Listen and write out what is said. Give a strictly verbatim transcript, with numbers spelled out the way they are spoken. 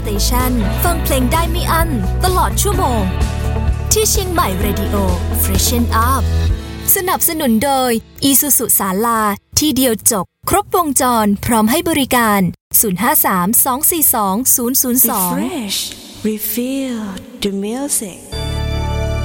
สเตชันฟังเพลงได้ไม่อั้นตลอดชั่วโมงที่เชียงใหม่ Radio Freshen Up สนับสนุนโดย Isuzu ศาลาที่เดียวจบครบวงจรพร้อมให้บริการศูนย์ ห้า สาม สอง สี่ สอง ศูนย์ ศูนย์ สอง Refresh Refill the music